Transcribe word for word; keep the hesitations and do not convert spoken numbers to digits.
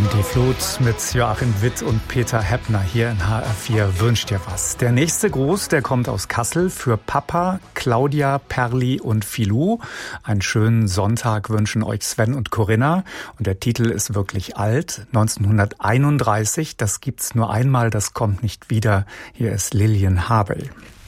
Die Flut mit Joachim Witt und Peter Heppner hier in H R vier wünscht dir was. Der nächste Gruß, der kommt aus Kassel für Papa, Claudia, Perli und Filou. Einen schönen Sonntag wünschen euch Sven und Corinna. Und der Titel ist wirklich alt, neunzehnhunderteinunddreißig. Das gibt's nur einmal, das kommt nicht wieder. Hier ist Lilian Habel.